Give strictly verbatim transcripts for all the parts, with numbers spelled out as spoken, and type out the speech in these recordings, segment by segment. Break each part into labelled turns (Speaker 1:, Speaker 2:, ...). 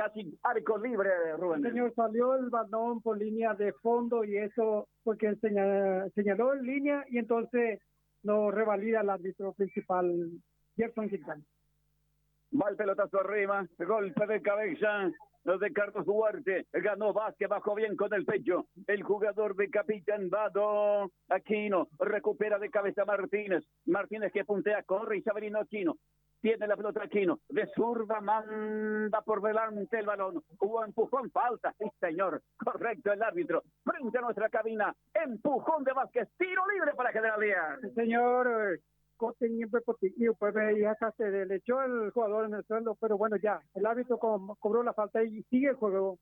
Speaker 1: casi arco libre, Rubén.
Speaker 2: Señor, salió el balón por línea de fondo y eso porque él señaló, señaló en línea y entonces no revalida el árbitro principal, Jefferson Quintana.
Speaker 1: Va el pelotazo arriba, golpe de cabeza de Carlos Duarte, ganó Vázquez, bajó bien con el pecho, el jugador de Capitán Vado, Aquino, recupera de cabeza Martínez, Martínez que puntea, corre y Severino Aquino, tiene la pelota Aquino, de zurda manda por delante el balón, hubo empujón, falta, sí señor, correcto el árbitro, frente a nuestra cabina, empujón de Vázquez, tiro libre para General Díaz.
Speaker 2: Sí, señor, tiempo positivo, pues ya hasta se le echó el jugador en el suelo, pero bueno, ya, el árbitro co cobró la falta y sigue el juego.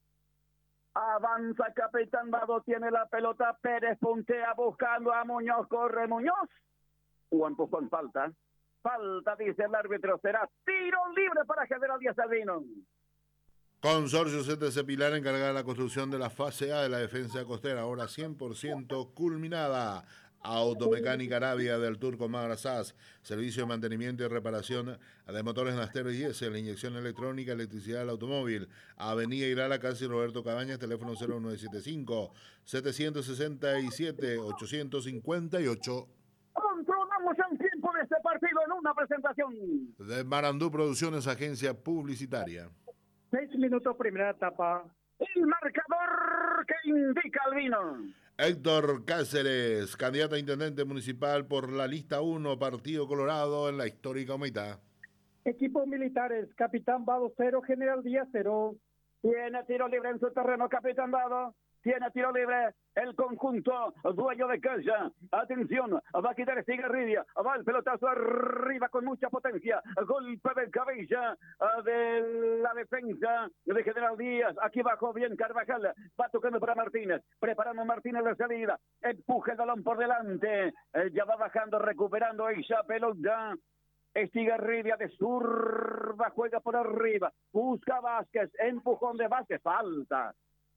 Speaker 1: Avanza Capitán Vado, tiene la pelota, Pérez puntea buscando a Muñoz, corre Muñoz, o empujón, falta, falta dice el árbitro, será tiro libre para General Díaz Albino.
Speaker 3: Consorcio C T C Pilar encargada de la construcción de la fase A de la defensa costera, ahora cien por ciento culminada. Automecánica Arabia del Turco Magrasaz, servicio de mantenimiento y reparación de motores Naster y diésel, inyección electrónica, electricidad del automóvil. Avenida Irala, casi Roberto Cabañas, teléfono cero nueve siete cinco, siete seis siete, ocho cinco ocho.
Speaker 1: Controlamos el tiempo de este partido en una presentación
Speaker 3: de Marandú Producciones, agencia publicitaria.
Speaker 2: Seis minutos, primera etapa.
Speaker 1: El marcador que indica Albino.
Speaker 3: Héctor Cáceres, candidato a intendente municipal por la lista uno, Partido Colorado, en la histórica Humaitá.
Speaker 2: Equipos militares, Capitán Vado cero, General Díaz cero.
Speaker 1: Tiene tiro libre en su terreno, Capitán Vado. Tiene tiro libre el conjunto dueño de cancha. Atención, va a quitar Estigarribia. Va el pelotazo arriba con mucha potencia. Golpe de cabeza de la defensa de General Díaz. Aquí bajó bien Carvajal. Va tocando para Martínez. Preparando Martínez la salida. Empuja el balón por delante. Ya va bajando, recuperando esa pelota. Estigarribia de zurda, juega por arriba. Busca Vázquez. Empujón de Vázquez. Falta.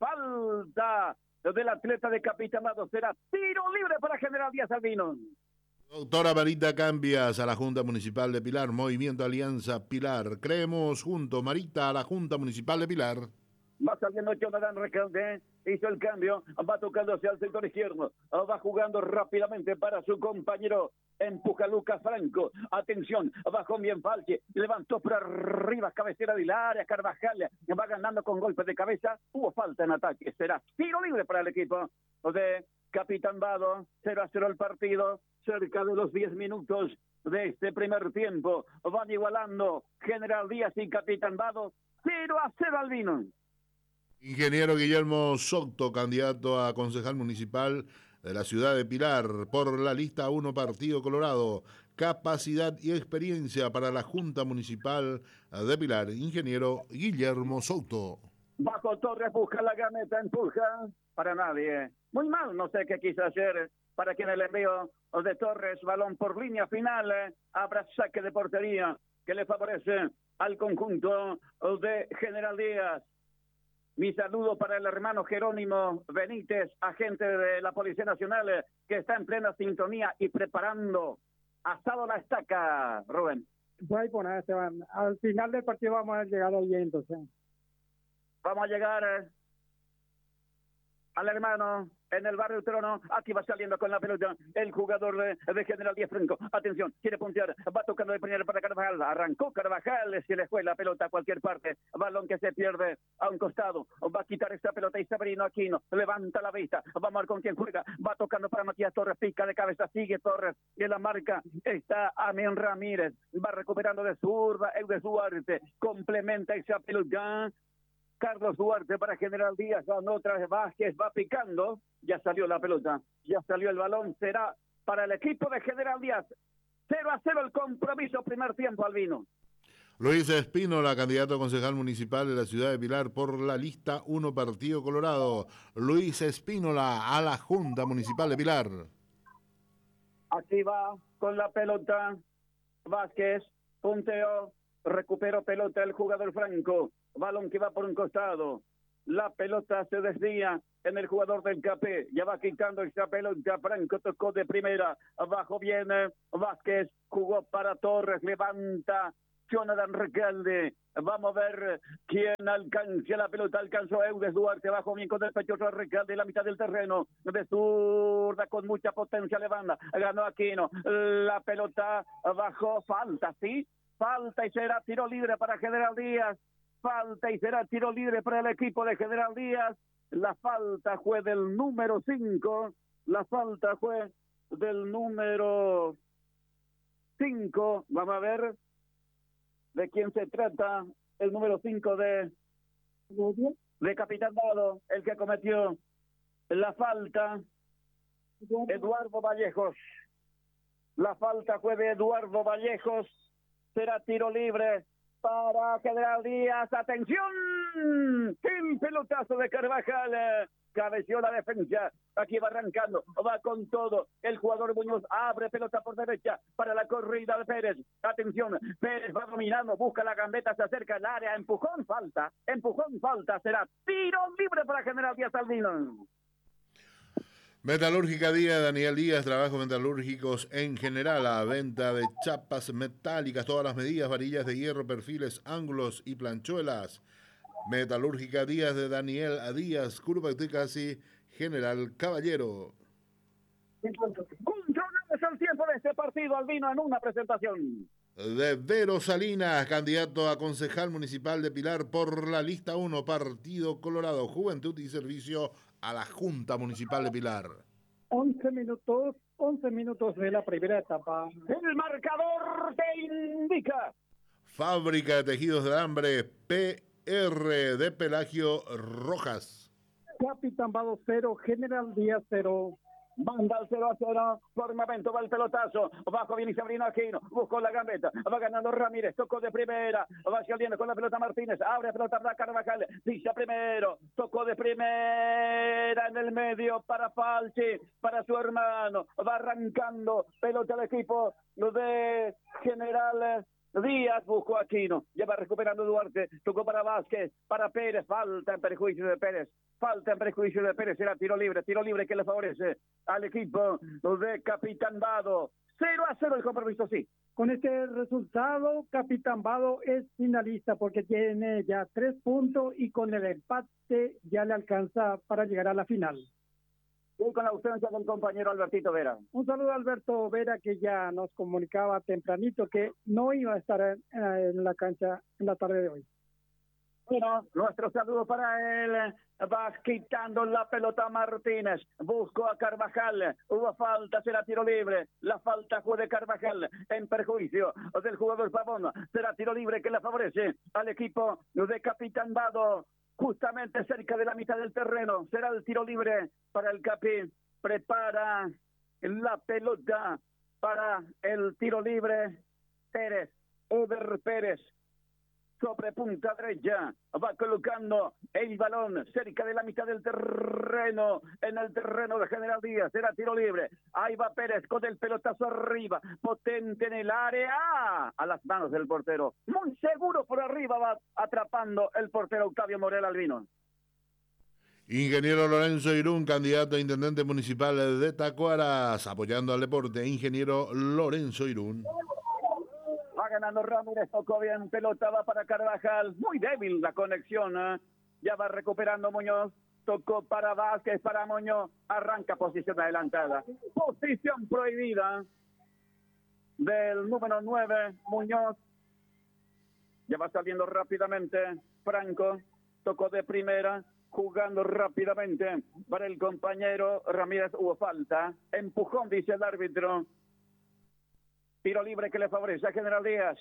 Speaker 1: Falta del atleta de Capitán Vado, será tiro libre para General Díaz Albino.
Speaker 3: Doctora Marita Cambias a la Junta Municipal de Pilar, Movimiento Alianza Pilar. Creemos junto, Marita, a la Junta Municipal de Pilar.
Speaker 1: Va saliendo Jonathan Recalde, hizo el cambio, va tocando hacia el sector izquierdo, va jugando rápidamente para su compañero. Empuja Lucas Franco, atención, bajó bien Falque, levantó por arriba, cabecera de Hilaria, Carvajal, va ganando con golpes de cabeza, hubo falta en ataque, será tiro libre para el equipo de Capitán Vado, cero a cero el partido, cerca de los diez minutos de este primer tiempo, van igualando General Díaz y Capitán Vado, cero a cero Albino.
Speaker 3: Ingeniero Guillermo Soto, candidato a concejal municipal de la ciudad de Pilar por la lista uno, Partido Colorado. Capacidad y experiencia para la Junta Municipal de Pilar. Ingeniero Guillermo Soto.
Speaker 1: Bajo Torres busca la gameta, empuja para nadie. Muy mal, no sé qué quiso hacer para quien el envío de Torres, balón por línea final, habrá saque de portería que le favorece al conjunto de General Díaz. Mi saludo para el hermano Jerónimo Benítez, agente de la Policía Nacional, que está en plena sintonía y preparando asado la estaca, Rubén.
Speaker 2: No hay por nada, Esteban. Al final del partido vamos a llegar ahí entonces.
Speaker 1: Vamos a llegar al hermano en el barrio Trono. Aquí va saliendo con la pelota el jugador de, de General Díaz Franco. Atención, quiere puntear, va tocando de primera para Carvajal. Arrancó Carvajal, se le fue la pelota a cualquier parte. Balón que se pierde a un costado. Va a quitar esta pelota y Severino Aquino levanta la vista. Vamos a ver con quién juega. Va tocando para Matías Torres, pica de cabeza, sigue Torres. Y en la marca está Amén Ramírez. Va recuperando de zurda, el de Duarte. Complementa esa pelota. Carlos Duarte para General Díaz, ganó otra vez Vázquez, va picando, ya salió la pelota, ya salió el balón, será para el equipo de General Díaz, cero a cero el compromiso, primer tiempo, Albino.
Speaker 3: Luis Espínola, candidato a concejal municipal de la ciudad de Pilar por la lista uno, Partido Colorado. Luis Espínola a la Junta Municipal de Pilar.
Speaker 1: Aquí va con la pelota Vázquez, punteo, recupero pelota el jugador Franco. Balón que va por un costado. La pelota se desvía en el jugador del K P. Ya va quitando esa pelota. Franco tocó de primera. Abajo viene Vázquez. Jugó para Torres. Levanta Jonathan Recalde. Vamos a ver quién alcanza la pelota. Alcanzó Eudes Duarte, bajo bien con el pecho Recalde en la mitad del terreno. De zurda con mucha potencia levanta. Ganó Aquino. La pelota bajó. Falta, ¿sí? Falta y será tiro libre para General Díaz. Falta y será tiro libre para el equipo de General Díaz. La falta fue del número cinco. La falta fue del número cinco. Vamos a ver de quién se trata. El número cinco de, de Capitán Dado, el que cometió la falta. Eduardo Vallejos. La falta fue de Eduardo Vallejos. Será tiro libre para General Díaz. ¡Atención! El pelotazo de Carvajal. Cabeció la defensa. Aquí va arrancando. Va con todo. El jugador Muñoz abre pelota por derecha para la corrida de Pérez. Atención. Pérez va dominando. Busca la gambeta. Se acerca al área. Empujón, falta. Empujón, falta. Será tiro libre para General Díaz Albino.
Speaker 3: Metalúrgica Díaz, Daniel Díaz, trabajos metalúrgicos en general, a venta de chapas metálicas, todas las medidas, varillas de hierro, perfiles, ángulos y planchuelas. Metalúrgica Díaz de Daniel Díaz, curva y casi General Caballero.
Speaker 1: Controlamos el tiempo de este partido, Albino, en una presentación.
Speaker 3: De Vero Salinas, candidato a concejal municipal de Pilar por la lista uno, Partido Colorado, Juventud y Servicio a la Junta Municipal de Pilar.
Speaker 2: once minutos, once minutos de la primera etapa.
Speaker 1: El marcador te indica.
Speaker 3: Fábrica de Tejidos de Alambre, P R de Pelagio Rojas.
Speaker 2: Capitán Vado cero, General Díaz cero.
Speaker 1: Manda al cero a cero, por momento va el pelotazo, bajo viene Sabrina Aquino, buscó la gambeta, va ganando Ramírez, tocó de primera, va saliendo con la pelota Martínez, abre pelota para Carvajal, pisa primero, tocó de primera en el medio para Falchi, para su hermano, va arrancando, pelota al equipo de General Díaz, buscó Aquino, ya va recuperando Duarte, tocó para Vázquez, para Pérez, falta en perjuicio de Pérez, falta en perjuicio de Pérez, será tiro libre, tiro libre que le favorece al equipo de Capitán Vado. cero a cero el compromiso, sí.
Speaker 2: Con este resultado, Capitán Vado es finalista porque tiene ya tres puntos y con el empate ya le alcanza para llegar a la final.
Speaker 1: Y con la ausencia del compañero Albertito Vera.
Speaker 2: Un saludo a Alberto Vera, que ya nos comunicaba tempranito que no iba a estar en, en la cancha en la tarde de hoy.
Speaker 1: Bueno, nuestro saludo para él. Va quitando la pelota Martínez. Buscó a Carvajal. Hubo falta, será tiro libre. La falta fue de Carvajal en perjuicio del jugador Pavón. Será tiro libre que le favorece al equipo de Capitán Vado. Justamente cerca de la mitad del terreno. Será el tiro libre para el Capi. Prepara la pelota para el tiro libre. Pérez, Eber Pérez. Sobre punta derecha, va colocando el balón cerca de la mitad del terreno, en el terreno de General Díaz, será tiro libre, ahí va Pérez con el pelotazo arriba, potente en el área, a las manos del portero, muy seguro por arriba va atrapando el portero Octavio Morel Albino.
Speaker 3: Ingeniero Lorenzo Irún, candidato a intendente municipal de Tacuaras, apoyando al deporte, ingeniero Lorenzo Irún.
Speaker 1: Va ganando Ramírez, tocó bien, pelota va para Carvajal, muy débil la conexión, ¿eh? Ya va recuperando Muñoz, tocó para Vázquez, para Muñoz, arranca posición adelantada, posición prohibida del número nueve, Muñoz, ya va saliendo rápidamente, Franco, tocó de primera, jugando rápidamente para el compañero Ramírez, hubo falta, empujón, dice el árbitro. Tiro libre que le favorece a General Díaz.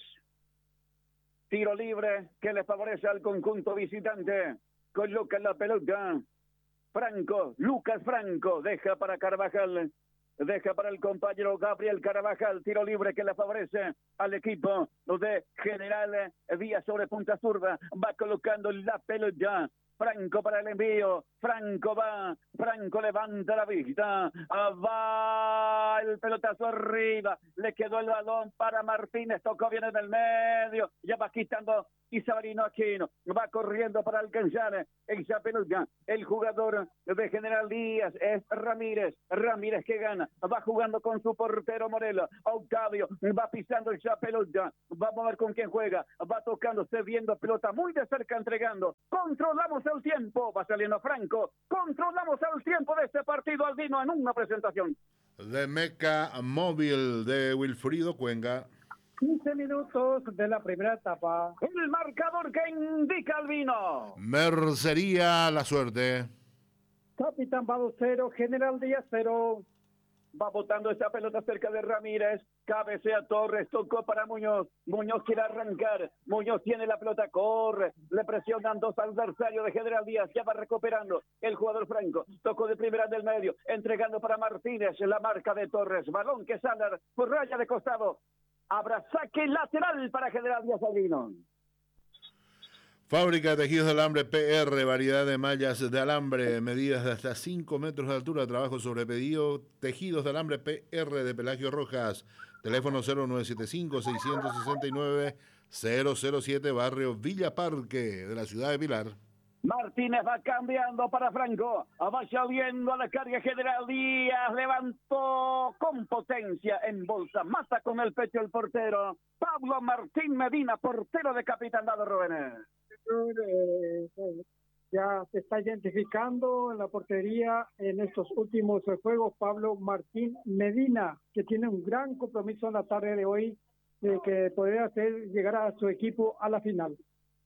Speaker 1: Tiro libre que le favorece al conjunto visitante. Coloca la pelota. Franco, Lucas Franco, deja para Carvajal. Deja para el compañero Gabriel Carvajal. Tiro libre que le favorece al equipo de General Díaz sobre punta zurda. Va colocando la pelota Franco para el envío, Franco va, Franco levanta la vista, va el pelotazo arriba, le quedó el balón para Martínez, tocó bien en el medio, ya va quitando Isabarino Aquino, va corriendo para alcanzar esa pelota, el jugador de General Díaz es Ramírez, Ramírez que gana, va jugando con su portero Morelos, Octavio va pisando esa pelota, vamos a ver con quién juega, va tocándose viendo pelota muy de cerca entregando, controlamos el tiempo, va saliendo Franco, controlamos el tiempo de este partido Albino en una presentación.
Speaker 3: De Meca Móvil de Wilfrido Cuenca.
Speaker 2: quince minutos de la primera etapa.
Speaker 1: El marcador que indica Albino.
Speaker 3: Mercería La Suerte.
Speaker 2: Capitán Vado cero, General Díaz cero.
Speaker 1: Va botando esa pelota cerca de Ramírez, cabecea Torres, tocó para Muñoz, Muñoz quiere arrancar, Muñoz tiene la pelota, corre, le presionan dos adversarios de General Díaz, ya va recuperando el jugador Franco, tocó de primera del medio, entregando para Martínez, la marca de Torres, balón que sale por raya de costado, habrá saque lateral para General Díaz Albino.
Speaker 3: Fábrica de Tejidos de Alambre P R, variedad de mallas de alambre, medidas de hasta cinco metros de altura, trabajo sobre pedido, tejidos de alambre P R de Pelagio Rojas, teléfono cero nueve siete cinco, seis seis nueve, cero cero siete, barrio Villa Parque de la ciudad de Pilar.
Speaker 1: Martínez va cambiando para Franco, va lloviendo a la carga General Díaz, levantó con potencia en bolsa, mata con el pecho el portero, Pablo Martín Medina, portero de Capitán Dado Rubén.
Speaker 2: Eh, ya se está identificando en la portería en estos últimos juegos Pablo Martín Medina, que tiene un gran compromiso en la tarde de hoy, de que podría hacer llegar a su equipo a la final.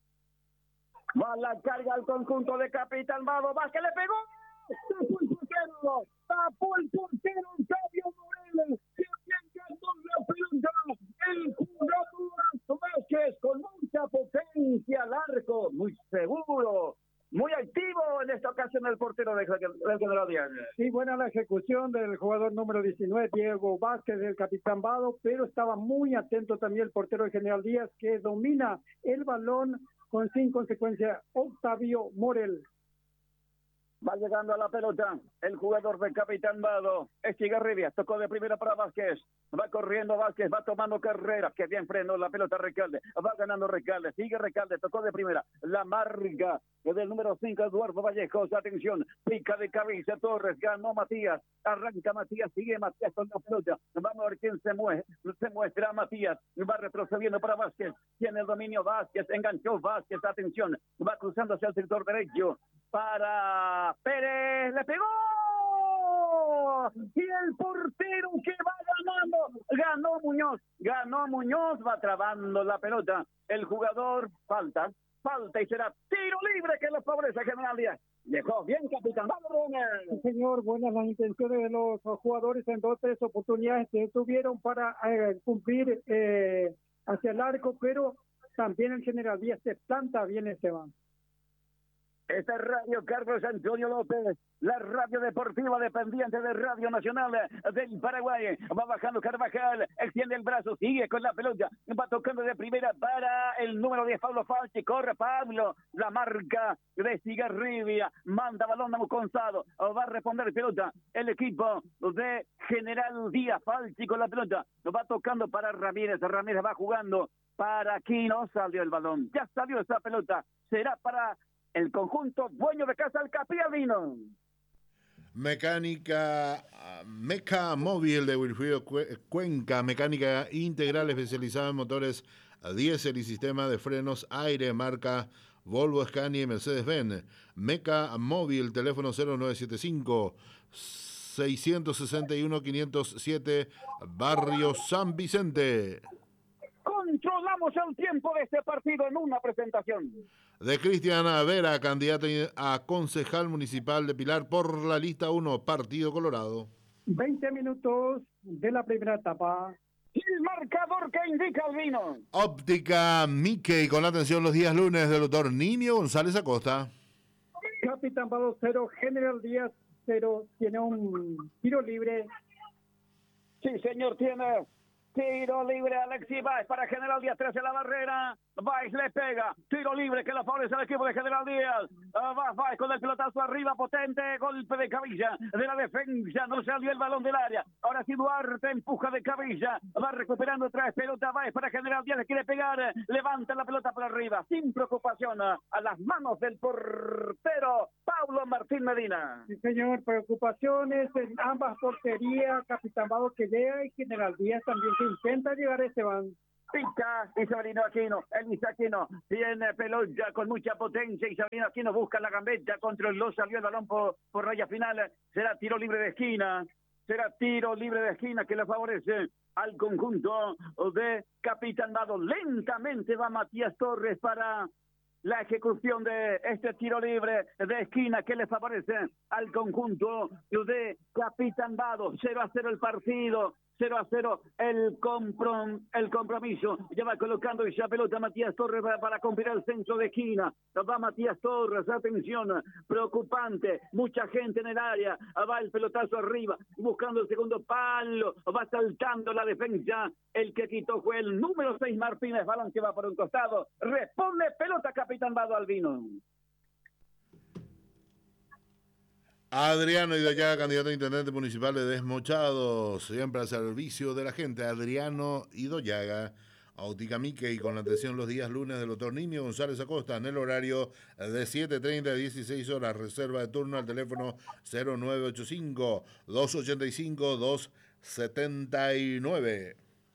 Speaker 1: Va la carga al conjunto de Capitán Vado, va que le pegó, tapó el portero, tapó el portero Octavio Morelos, que ganó la pelota, el jugador Vázquez con mucha potencia al arco, muy seguro, muy activo en esta ocasión el portero de General Díaz.
Speaker 2: Sí, buena la ejecución del jugador número diecinueve, Diego Vázquez, del Capitán Vado, pero estaba muy atento también el portero de General Díaz, que domina el balón con sin consecuencia Octavio Morel.
Speaker 1: Va llegando a la pelota el jugador de Capitán Vado, Estigarribia, tocó de primera para Vázquez, va corriendo Vázquez, va tomando carrera, que bien frenó la pelota Recalde, va ganando Recalde, sigue Recalde, tocó de primera, la marca del número cinco, Eduardo Vallejos, atención, pica de cabeza Torres, ganó Matías, arranca Matías, sigue Matías con la pelota, vamos a ver quién se mueve, se muestra Matías, va retrocediendo para Vázquez, tiene el dominio Vázquez, enganchó Vázquez, atención, va cruzando hacia el sector derecho, para Pérez, le pegó, y el portero que va ganando, ganó Muñoz, ganó Muñoz, va trabando la pelota, el jugador, falta, falta y será tiro libre que lo favorece General Díaz. Dejó bien, Capitán. ¡Vamos,
Speaker 2: sí, señor! Buenas las intenciones de los jugadores en dos tres oportunidades que tuvieron para eh, cumplir eh, hacia el arco, pero también el General Díaz se planta bien, Esteban.
Speaker 1: Esta es Radio Carlos Antonio López, la radio deportiva dependiente de Radio Nacional del Paraguay. Va bajando Carvajal, extiende el brazo, sigue con la pelota, va tocando de primera para el número diez, Pablo Falchi, corre Pablo, la marca de Cigarribia, manda balón a Gonzalo, va a responder pelota el equipo de General Díaz, Falchi con la pelota, va tocando para Ramírez, Ramírez va jugando para aquí, no salió el balón, ya salió esa pelota, será para el conjunto dueño de casa, el Capiadino.
Speaker 3: Mecánica, Meca Móvil de Wilfrido Cuenca, mecánica integral especializada en motores diésel y sistema de frenos aire, marca Volvo, Scania y Mercedes-Benz. Meca Móvil, teléfono cero nueve siete cinco, seis seis uno, cinco cero siete, barrio San Vicente.
Speaker 1: Controlamos el tiempo de este partido en una presentación
Speaker 3: de Cristiana Vera, candidata a concejal municipal de Pilar por la lista uno, Partido Colorado.
Speaker 2: veinte minutos de la primera etapa.
Speaker 1: El marcador que indica el vino.
Speaker 3: Óptica Mickey, con la atención los días lunes del doctor Nimio González Acosta.
Speaker 2: Capitán Vado cero, General Díaz cero, tiene un tiro libre.
Speaker 1: Sí, señor, tiene Tiro libre Alexis Báez para General Díaz, tres en la barrera. Báez le pega. Tiro libre que lo favorece al equipo de General Díaz. Uh, Báez con el pelotazo arriba, potente. Golpe de cabilla de la defensa. No salió el balón del área. Ahora sí Duarte empuja de cabilla. Va recuperando otra vez pelota Báez para General Díaz. Le quiere pegar. Levanta la pelota por arriba. Sin preocupación. A las manos del portero Pablo Martín Medina.
Speaker 2: Sí, señor. Preocupaciones en ambas porterías. Capitán Vado que llega y General Díaz también que intenta llegar a Esteban.
Speaker 1: Pica Isabelino Aquino, el Aquino tiene pelota con mucha potencia. Isabelino Aquino busca la gambeta, controló, salió el balón por, por raya final. Será tiro libre de esquina. Será tiro libre de esquina que le favorece al conjunto de Capitán Vado. Lentamente va Matías Torres para la ejecución de este tiro libre de esquina que le favorece al conjunto de Capitán Vado. cero a cero el partido. cero a cero el, comprom, el compromiso. Ya va colocando esa pelota Matías Torres para, para cumplir el centro de esquina. Va Matías Torres, atención, preocupante. Mucha gente en el área. Va el pelotazo arriba, buscando el segundo palo. Va saltando la defensa. El que quitó fue el número seis Martínez. Balón que va por un costado. Responde pelota Capitán Vado Albino.
Speaker 3: Adriano Idoyaga, candidato a intendente municipal de Desmochados, siempre al servicio de la gente. Adriano Idoyaga, Óptica Mickey, con la atención los días lunes del doctor Niño González Acosta, en el horario de siete treinta a dieciséis horas. Reserva de turno al teléfono cero nueve ocho cinco, dos ocho cinco, dos siete nueve.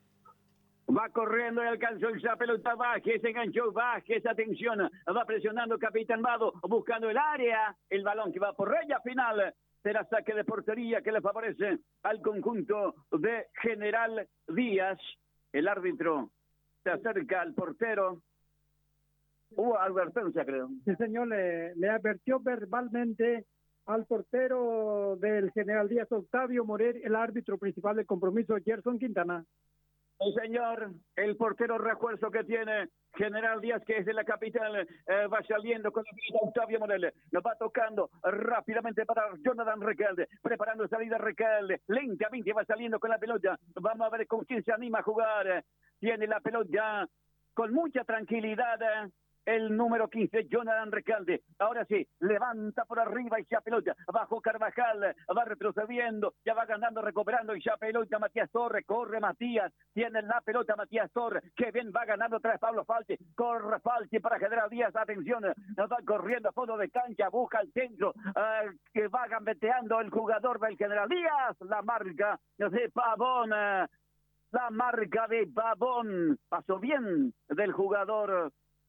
Speaker 1: Va corriendo y alcanzó esa pelota Vázquez, se enganchó Vázquez, atención, va presionando Capitán Vado, buscando el área, el balón que va por raya final, será saque de portería que le favorece al conjunto de General Díaz. El árbitro se acerca al portero, hubo advertencia creo.
Speaker 2: Sí señor, le, le advirtió verbalmente al portero del General Díaz, Octavio Morer, el árbitro principal del compromiso, Gerson Quintana.
Speaker 1: Sí, señor, el portero refuerzo que tiene General Díaz, que es de la capital, eh, va saliendo con la pelota Octavio Morel, nos va tocando rápidamente para Jonathan Recalde, preparando salida Recalde, lentamente va saliendo con la pelota, vamos a ver con quién se anima a jugar, tiene la pelota con mucha tranquilidad, el número quince, Jonathan Recalde. Ahora sí, levanta por arriba y ya pelota. Bajo Carvajal, va retrocediendo, ya va ganando, recuperando y ya pelota. Matías Torres, corre Matías, tiene la pelota Matías Torres, que bien va ganando tras Pablo Falti. Corre Falti para General Díaz, atención, va corriendo a fondo de cancha, busca el centro, uh, que va gambeteando el jugador del General Díaz. La marca de Pavón, uh, la marca de Pavón. Pasó bien del jugador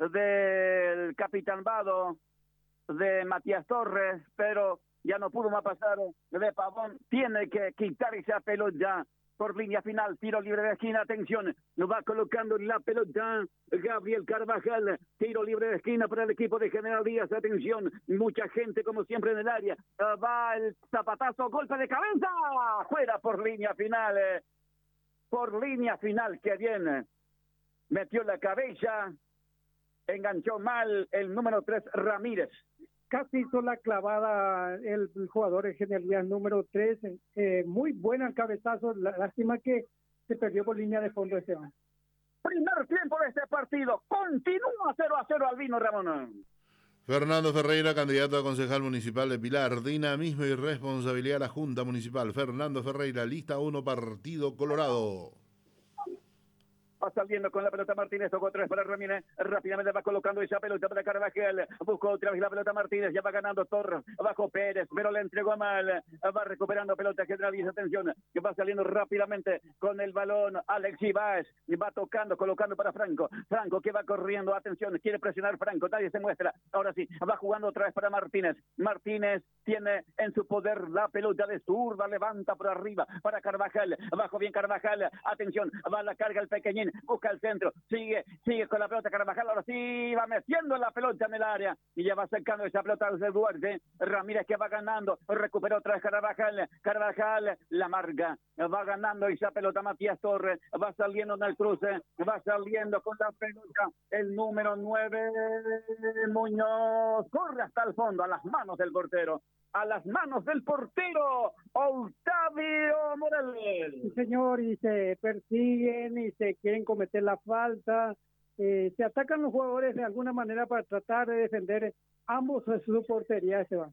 Speaker 1: del Capitán Vado, de Matías Torres, pero ya no pudo más pasar de Pavón. Tiene que quitar esa pelota por línea final, tiro libre de esquina, atención, nos va colocando la pelota Gabriel Carvajal, tiro libre de esquina para el equipo de General Díaz, atención, mucha gente como siempre en el área, va el zapatazo, golpe de cabeza, fuera por línea final, por línea final, que bien, metió la cabeza, enganchó mal el número tres Ramírez.
Speaker 2: Casi hizo la clavada el jugador de General número tres, eh, muy buena el cabezazo, lástima que se perdió por línea de fondo Esteban.
Speaker 1: Primer tiempo de este partido, continúa cero a cero Albino Ramón.
Speaker 3: Fernando Ferreira, candidato a concejal municipal de Pilar, dinamismo y responsabilidad a la Junta Municipal. Fernando Ferreira, lista uno, Partido Colorado.
Speaker 1: Va saliendo con la pelota Martínez, tocó tres para Ramírez, rápidamente va colocando esa pelota para Carvajal, buscó otra vez la pelota Martínez, ya va ganando Torres, abajo Pérez, pero le entregó mal, va recuperando pelota General Díaz, atención, que va saliendo rápidamente con el balón Alexis Báez, va tocando, colocando para Franco, Franco que va corriendo, atención, quiere presionar Franco, nadie se muestra, ahora sí, va jugando otra vez para Martínez, Martínez tiene en su poder la pelota de zurda, levanta por arriba para Carvajal, abajo bien Carvajal, atención, va a la carga el pequeñín, busca el centro, sigue, sigue con la pelota Carvajal, ahora sí va metiendo la pelota en el área y ya va sacando esa pelota de Duarte. Ramírez que va ganando, recupera otra vez Carvajal, Carvajal la marca, va ganando esa pelota Matías Torres, va saliendo en el cruce, va saliendo con la pelota el número nueve Muñoz, corre hasta el fondo a las manos del portero. A las manos del portero, Octavio Morales.
Speaker 2: Sí, señor, y se persiguen y se quieren cometer la falta. Eh, se atacan los jugadores de alguna manera para tratar de defender ambos de su portería, Esteban.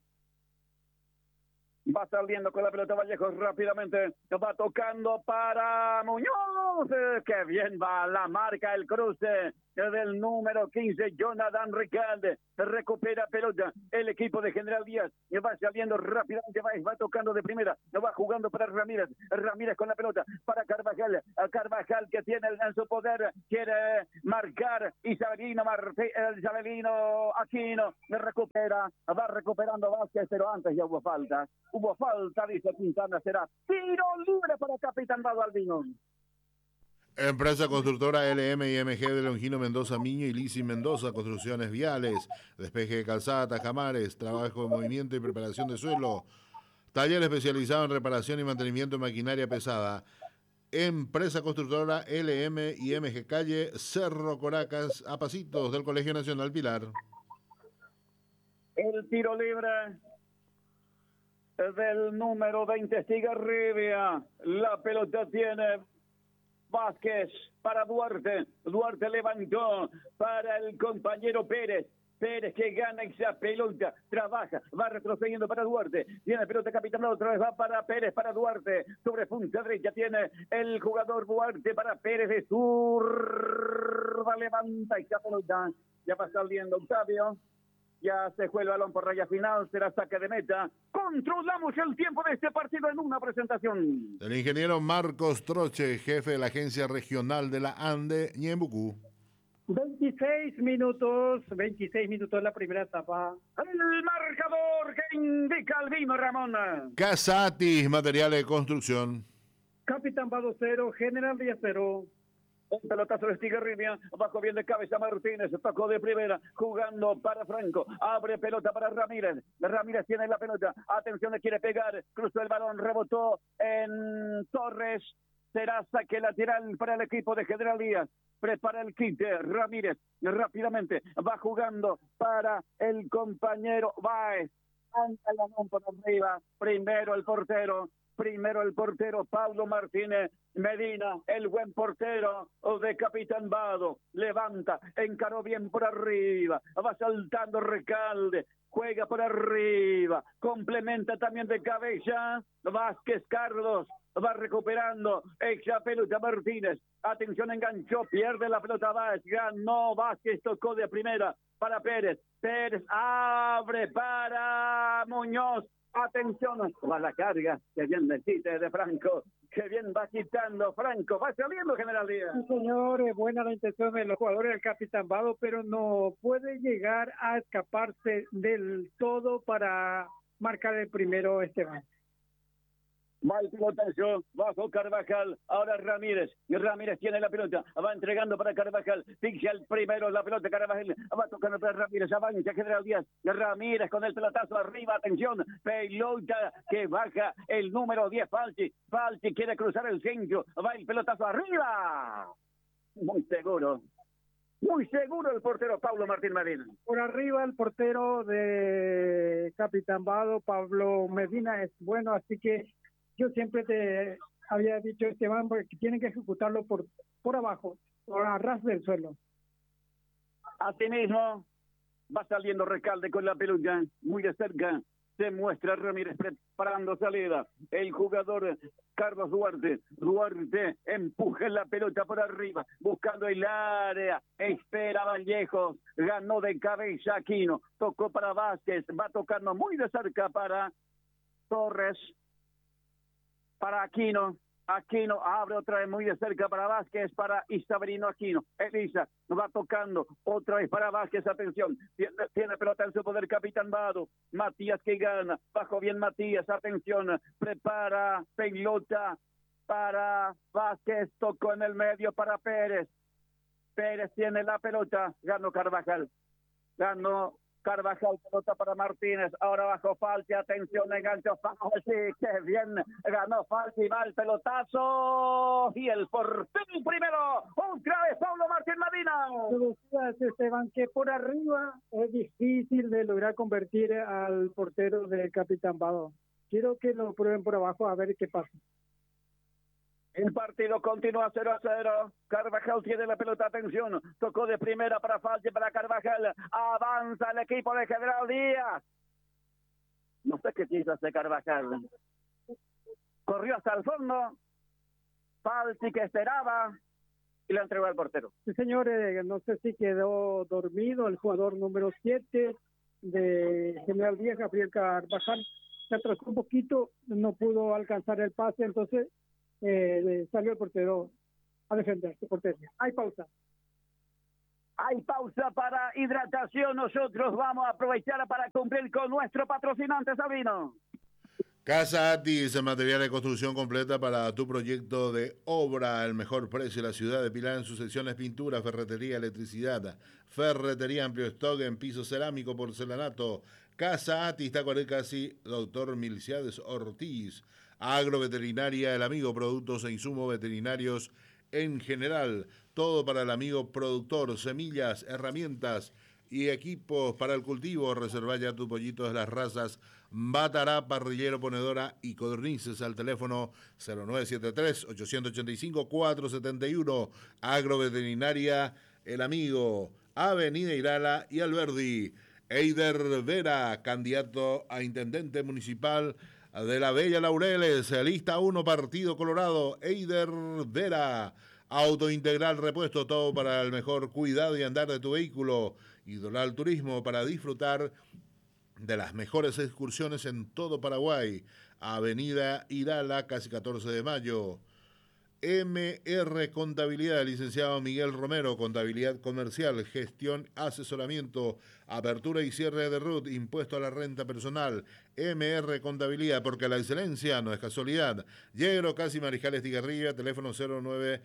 Speaker 1: Va saliendo con la pelota Vallejos rápidamente, va tocando para Muñoz, eh, que bien va la marca, el cruce del número quince, Jonathan Ricalde, recupera pelota, el equipo de General Díaz, va saliendo rápidamente, va, va tocando de primera, va jugando para Ramírez, Ramírez con la pelota, para Carvajal, a Carvajal que tiene en su poder, quiere marcar, Isabelino, Marte, Isabelino Aquino, recupera, va recuperando Vázquez, pero antes ya hubo falta. Hubo falta, dice Quintana, será tiro libre para Capitán Bado Albino.
Speaker 3: Empresa constructora L M y M G de Longino Mendoza Miño y Lisi Mendoza, construcciones viales, despeje de calzada, tajamares, trabajo de movimiento y preparación de suelo, taller especializado en reparación y mantenimiento de maquinaria pesada. Empresa constructora L M y M G, calle Cerro Coracas, a pasitos del Colegio Nacional Pilar.
Speaker 1: El tiro libre del número veinte, Estigarribia. La pelota tiene Vázquez para Duarte. Duarte levantó para el compañero Pérez. Pérez que gana esa pelota, trabaja, va retrocediendo para Duarte, tiene pelota Capitán, otra vez va para Pérez, para Duarte, sobre punta derecha tiene el jugador Duarte para Pérez de zurda, levanta esa pelota, ya va saliendo Octavio. Ya se juega el balón por raya final, será saque de meta. Controlamos el tiempo de este partido en una presentación.
Speaker 3: El ingeniero Marcos Troche, jefe de la agencia regional de la ANDE, Ñembucú.
Speaker 2: veintiséis minutos, veintiséis minutos la primera etapa.
Speaker 1: El marcador que indica Albino Ramón.
Speaker 3: Casatis, materiales de construcción.
Speaker 2: Capitán Bado cero, General Díaz cero.
Speaker 1: Un pelotazo de Estigarribia, bajo bien de cabeza Martínez, tocó de primera, jugando para Franco, abre pelota para Ramírez, Ramírez tiene la pelota, atención, le quiere pegar, cruzó el balón, rebotó en Torres, será saque lateral para el equipo de General Díaz, prepara el quite, Ramírez, rápidamente, va jugando para el compañero Báez, anda el balón por arriba, primero el portero, Primero el portero Pablo Martínez Medina, el buen portero de Capitán Bado, levanta, encaró bien por arriba, va saltando Recalde, juega por arriba, complementa también de cabeza, Vázquez Carlos, va recuperando, echa pelota Martínez, atención, enganchó, pierde la pelota Vázquez, ganó Vázquez, tocó de primera para Pérez, Pérez abre para Muñoz, atención, va la carga, que bien necesita de Franco, que bien va quitando Franco, va saliendo General Díaz.
Speaker 2: Sí, señor, es buena la intención de los jugadores del Capitán Bado, pero no puede llegar a escaparse del todo para marcar el primero Esteban.
Speaker 1: Va el pilotazo, bajo Carvajal, ahora Ramírez, y Ramírez tiene la pelota, va entregando para Carvajal, ficha el primero la pelota, Carvajal, va tocando para Ramírez, avanza General Díaz, Ramírez con el pelotazo arriba, atención, pelota que baja el número diez, Falchi, Falchi quiere cruzar el centro, va el pelotazo arriba, muy seguro. Muy seguro el portero Pablo Martín Medina.
Speaker 2: Por arriba el portero de Capitán Bado, Pablo Medina, es bueno, así que yo siempre te había dicho, Esteban, que tienen que ejecutarlo por por abajo, por a ras del suelo.
Speaker 1: Asimismo, va saliendo Recalde con la pelota, muy de cerca, se muestra Ramírez preparando salida. El jugador Carlos Duarte, Duarte empuja la pelota por arriba, buscando el área, espera Vallejos, ganó de cabeza Aquino, tocó para Vázquez, va tocando muy de cerca para Torres, para Aquino, Aquino abre otra vez muy de cerca para Vázquez, para Isabelino Aquino, Elisa va tocando otra vez para Vázquez, atención, tiene, tiene pelota en su poder Capitán Bado, Matías que gana, bajo bien Matías, atención, prepara pelota para Vázquez, tocó en el medio para Pérez. Pérez tiene la pelota, ganó Carvajal. Ganó Carvajal, pelota para Martínez, ahora bajo Falti, atención, engancho Falti, qué bien, ganó Falti, va el pelotazo, y el portero primero, otra vez Pablo Martín Medina.
Speaker 2: Tú decías, Esteban, que por arriba es difícil de lograr convertir al portero del Capitán Bado. Quiero que lo prueben por abajo a ver qué pasa.
Speaker 1: El partido continúa cero a cero. Carvajal tiene la pelota, atención. Tocó de primera para Falti, para Carvajal. Avanza el equipo de General Díaz. No sé qué quiso hacer Carvajal. Corrió hasta el fondo. Falti que esperaba y la entregó al portero.
Speaker 2: Sí, señor, eh, no sé si quedó dormido el jugador número siete de General Díaz, Gabriel Carvajal. Se atrasó un poquito, no pudo alcanzar el pase, entonces Eh, salió el portero a defender su portería. Hay pausa.
Speaker 1: Hay pausa para hidratación. Nosotros vamos a aprovechar para cumplir con nuestro patrocinante, Sabino.
Speaker 3: Casa Atis, material de construcción completa para tu proyecto de obra. El mejor precio de la ciudad de Pilar en sus secciones pintura, ferretería, electricidad, ferretería, amplio stock en piso cerámico, porcelanato. Casa Atis, Tacuarecasi, doctor Milciades Ortiz. Agroveterinaria El Amigo, productos e insumos veterinarios en general. Todo para el amigo productor, semillas, herramientas y equipos para el cultivo. Reserva ya tus pollitos de las razas Batará, Parrillero, Ponedora y Codornices al teléfono cero nueve siete tres, ocho ocho cinco, cuatro siete uno. Agroveterinaria El Amigo, Avenida Irala y Alberdi. Eider Vera, candidato a intendente municipal de la Bella Laureles, lista uno, Partido Colorado. Eider Vera, Auto Integral Repuesto, todo para el mejor cuidado y andar de tu vehículo. Idoral Turismo, para disfrutar de las mejores excursiones en todo Paraguay. Avenida Irala, casi catorce de mayo. M R Contabilidad, licenciado Miguel Romero, contabilidad comercial, gestión, asesoramiento, apertura y cierre de R U T, impuesto a la renta personal. M R Contabilidad, porque la excelencia no es casualidad. Yegro, casi Mariscal Tigarribia, teléfono cero nueve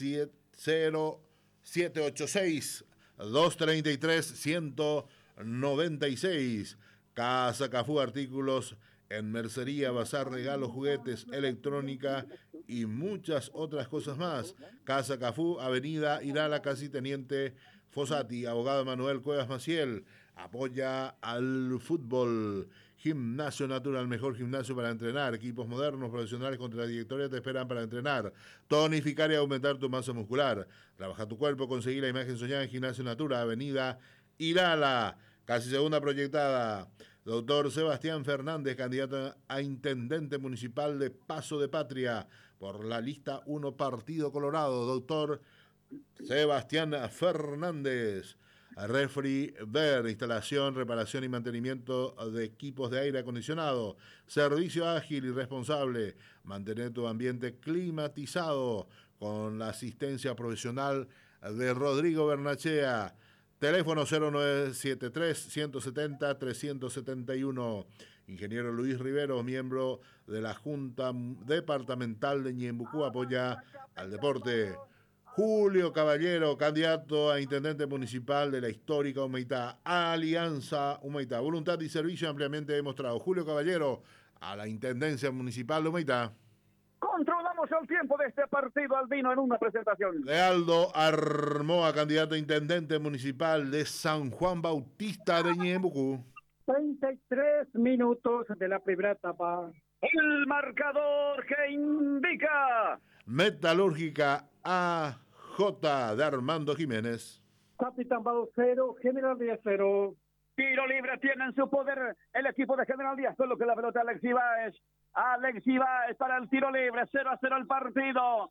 Speaker 3: cero siete ocho seis, dos tres tres, uno nueve seis. Casa Cafú, artículos en mercería, bazar, regalos, juguetes, electrónica y muchas otras cosas más. Casa Cafú, Avenida Irala, casi Teniente Fossati. Abogado Manuel Cuevas Maciel, apoya al fútbol. Gimnasio Natural, mejor gimnasio para entrenar. Equipos modernos, profesionales con trayectoria te esperan para entrenar. Tonificar y aumentar tu masa muscular. Trabaja tu cuerpo, conseguir la imagen soñada en Gimnasio Natural, Avenida Irala, casi segunda proyectada. Doctor Sebastián Fernández, candidato a intendente municipal de Paso de Patria por la lista uno, Partido Colorado. Doctor Sebastián Fernández. Refri Ver, instalación, reparación y mantenimiento de equipos de aire acondicionado. Servicio ágil y responsable. Mantener tu ambiente climatizado con la asistencia profesional de Rodrigo Bernachea. Teléfono cero nueve siete tres, uno siete cero, tres siete uno. Ingeniero Luis Rivero, miembro de la Junta Departamental de Ñembucú, apoya al deporte. Julio Caballero, candidato a intendente municipal de la histórica Humaitá. Alianza Humaitá. Voluntad y servicio ampliamente demostrado. Julio Caballero a la intendencia municipal de Humaitá.
Speaker 1: Controlamos el tiempo de este partido, Albino, en una presentación.
Speaker 3: Lealdo Armoa, candidato a intendente municipal de San Juan Bautista de Ñembucú.
Speaker 2: treinta y tres minutos de la primera etapa.
Speaker 1: El marcador que indica.
Speaker 3: Metalúrgica A J de Armando Jiménez.
Speaker 2: Capitán Bado cero, General Díaz cero.
Speaker 1: Tiro libre tiene en su poder el equipo de General Díaz, con lo que la pelota Alex Ibáez. Alex Ibáez para el tiro libre, cero a cero el partido.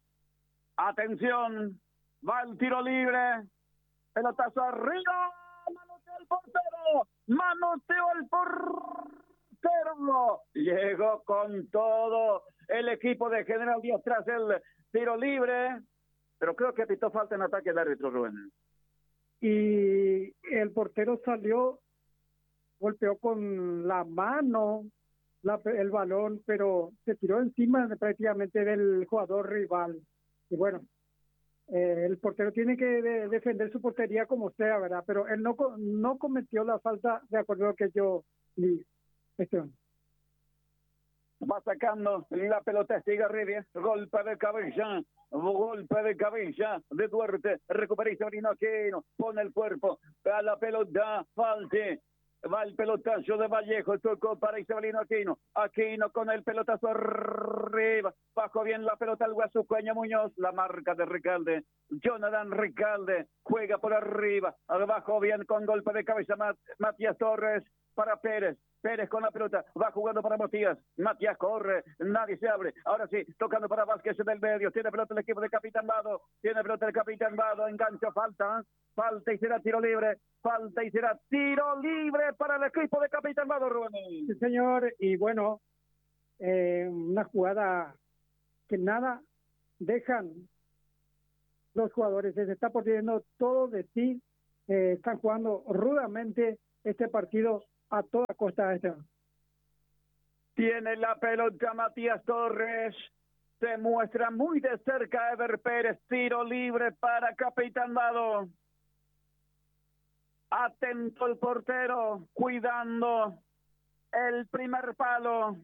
Speaker 1: Atención, va el tiro libre. Pelotazo arriba, manoteó el portero, manoteó el portero. Llegó con todo el equipo de General Díaz tras el tiro libre, pero creo que pitó falta en ataque el árbitro, Rubén.
Speaker 2: Y el portero salió, golpeó con la mano la, el balón, pero se tiró encima de, prácticamente del jugador rival. Y bueno, eh, el portero tiene que de, defender su portería como sea, ¿verdad? Pero él no, no cometió la falta de acuerdo a lo que yo vi. Esteban.
Speaker 1: Va sacando la pelota Estigarribia, golpe de cabeza, golpe de cabeza de Duarte, recupera Isabelino Aquino, pone el cuerpo a la pelota, falte, va el pelotazo de Vallejo, tocó para Isabelino Aquino, Aquino con el pelotazo arriba, bajo bien la pelota al Guasucueño Muñoz, la marca de Recalde, Jonathan Recalde, juega por arriba, abajo bien con golpe de cabeza Mat Matías Torres para Pérez, Pérez con la pelota, va jugando para Matías, Matías corre, nadie se abre, ahora sí, tocando para Vázquez del medio, tiene pelota el equipo de Capitán Vado, tiene pelota el Capitán Vado, engancho, falta, falta y será tiro libre, falta y será tiro libre para el equipo de Capitán Vado, Rubén.
Speaker 2: Sí, señor, y bueno, eh, una jugada que nada dejan los jugadores, se está poniendo todo de sí, eh, están jugando rudamente este partido a toda costa. Este.
Speaker 1: Tiene la pelota Matías Torres, se muestra muy de cerca Ever Pérez, tiro libre para Capitán Vado. Atento el portero, cuidando el primer palo.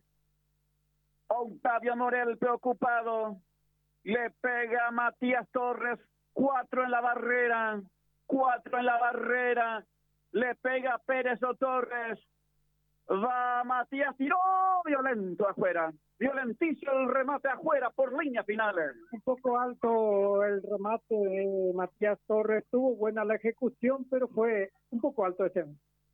Speaker 1: Octavio Morel preocupado, le pega a Matías Torres, cuatro en la barrera, cuatro en la barrera, le pega a Pérez o Torres, va Matías, tiró violento afuera, violentísimo el remate afuera por línea final.
Speaker 2: Un poco alto el remate de Matías Torres, tuvo buena la ejecución, pero fue un poco alto ese.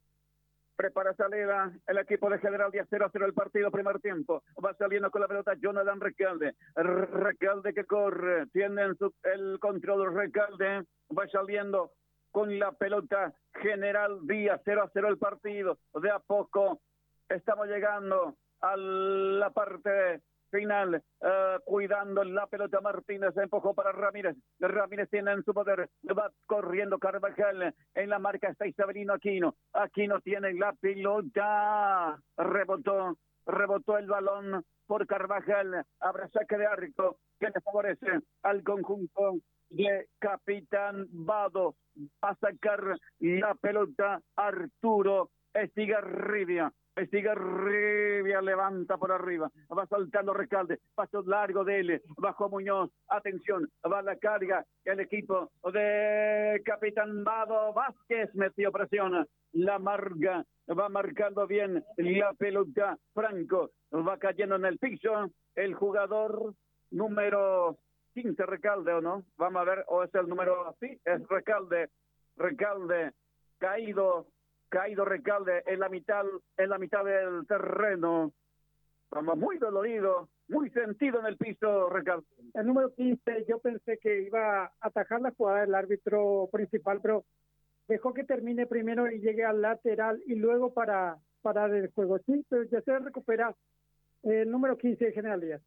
Speaker 1: Prepara salida el equipo de General Díaz, cero a cero el partido, primer tiempo. Va saliendo con la pelota Jonathan Recalde. Recalde que corre, tiene en su, el control Recalde. Va saliendo con la pelota General Díaz, cero a cero el partido. De a poco estamos llegando a la parte final, uh, cuidando la pelota Martínez, empujó para Ramírez, Ramírez tiene en su poder, va corriendo Carvajal, en la marca está Isabelino Aquino, Aquino tiene la pelota, rebotó, rebotó el balón por Carvajal, habrá saque de arco que le favorece al conjunto de Capitán Vado, va a sacar la pelota Arturo Estigarribia. Estigarribia levanta por arriba, va saltando Recalde, paso largo de él, bajo Muñoz, atención, va la carga, el equipo de Capitán Vado, Vázquez metió presión, la marca, va marcando bien la pelota, Franco, va cayendo en el piso, el jugador número quince, Recalde, ¿o no? Vamos a ver, o es el número, sí, es Recalde, Recalde, caído, caído Recalde en la mitad, en la mitad del terreno, vamos, muy dolorido, muy sentido en el piso, Recalde.
Speaker 2: El número quince, yo pensé que iba a atajar la jugada del árbitro principal, pero dejó que termine primero y llegue al lateral y luego para parar el juego. Sí, pero ya se recupera el número quince de General Díaz.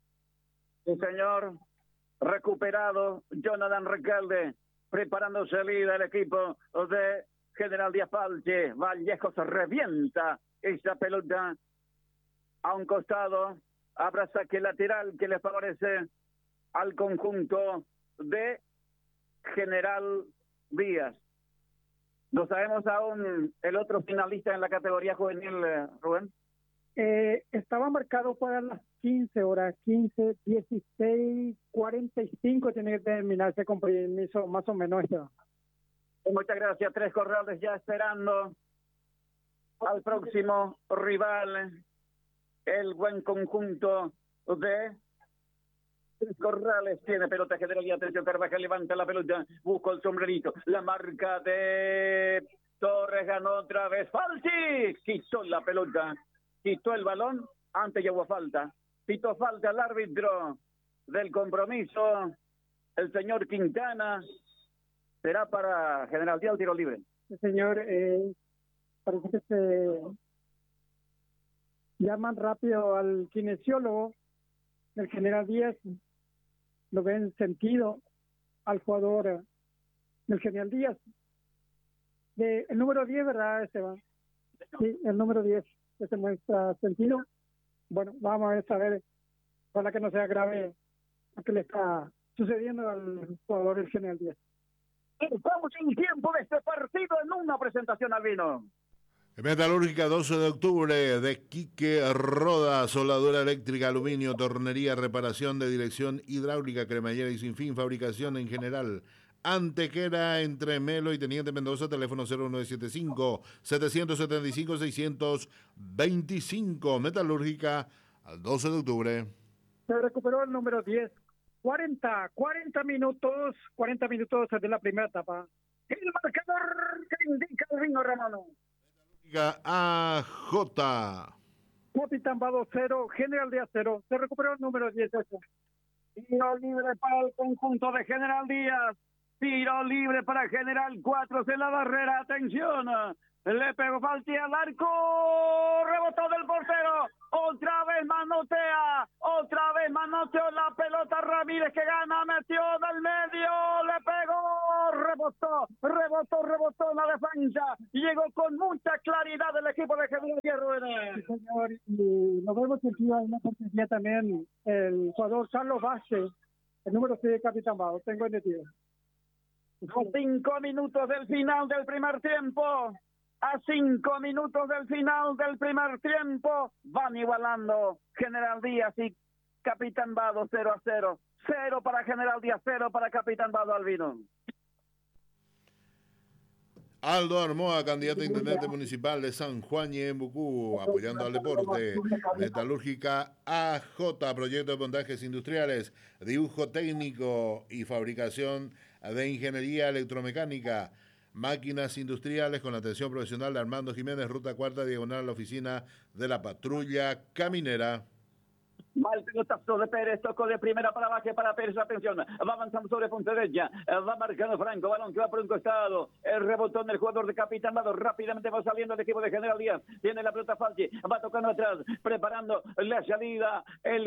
Speaker 1: Sí, señor, recuperado Jonathan Recalde, preparando salida el equipo de General Díaz Falche. Vallejo se revienta esa pelota a un costado, habrá saque lateral que le favorece al conjunto de General Díaz. ¿No sabemos aún el otro finalista en la categoría juvenil, Rubén?
Speaker 2: Eh, estaba marcado para las quince horas, quince, dieciséis, cuarenta y cinco tiene que terminar ese compromiso, más o menos. Esto.
Speaker 1: Muchas gracias, Tres Corrales ya esperando al próximo rival, el buen conjunto de Tres Corrales. Tiene pelota General y atención, Carvajal levanta la pelota, busca el sombrerito, la marca de Torres, ganó otra vez, Falchi, quitó la pelota, quitó el balón, antes llegó a falta, quitó falta al árbitro del compromiso, el señor Quintana. Será para General Díaz el tiro libre.
Speaker 2: Sí, señor, eh, parece que se llaman rápido al kinesiólogo del General Díaz, lo ven sentido al jugador del General Díaz. De, el número diez, ¿verdad, Esteban? Sí, el número diez, que se muestra sentido. Bueno, vamos a ver, saber, para que no sea grave lo que le está sucediendo al jugador del General Díaz.
Speaker 1: Estamos en tiempo de este partido en una presentación al vino.
Speaker 3: Metalúrgica doce de octubre de Quique Roda, soldadura eléctrica, aluminio, tornería, reparación de dirección hidráulica, cremallera y sin fin, fabricación en general. Antequera entre Melo y Teniente Mendoza, teléfono cero nueve siete cinco, siete siete cinco, seis dos cinco. Metalúrgica al doce de octubre.
Speaker 2: Se recuperó el número diez. cuarenta, cuarenta minutos, cuarenta minutos de la primera etapa.
Speaker 1: El marcador que indica el vino Romano.
Speaker 3: A J.
Speaker 2: Capitán Vado cero, General Díaz cero. Se recuperó el número dieciocho.
Speaker 1: Tiro libre para el conjunto de General Díaz. Tiro libre para General cuatro en la barrera. Atención. Le pegó Falti al arco. Rebotó del portero. Otra vez manotea. Otra vez manoteó la pelota Ramírez que gana. Metió del medio. Le pegó. Rebotó. Rebotó. Rebotó la defensa. Llegó con mucha claridad el equipo de General Díaz.
Speaker 2: Sí, señor. Y nos vemos sentido en una portería también el jugador Carlos Vázquez, el número seis de Capitán Vado. Tengo entendido.
Speaker 1: A cinco minutos del final del primer tiempo. A cinco minutos del final del primer tiempo. Van igualando General Díaz y Capitán Vado cero a cero. Cero para General Díaz, cero para Capitán Vado Albino.
Speaker 3: Aldo Armoa, candidato a intendente municipal de San Juan y Embucú, apoyando al deporte. Metalúrgica A J, proyecto de montajes industriales, dibujo técnico y fabricación de ingeniería electromecánica. Máquinas industriales con la atención profesional de Armando Jiménez, ruta cuarta, diagonal a la oficina de la patrulla caminera.
Speaker 1: Mal pelotazo de Pérez, tocó de primera para abajo para Pérez, atención, va avanzando sobre Pontevedra, va marcando Franco, balón que va por un costado, el rebotón del jugador de Capitán Vado, rápidamente va saliendo el equipo de General Díaz, tiene la pelota Falchi, va tocando atrás, preparando la salida, el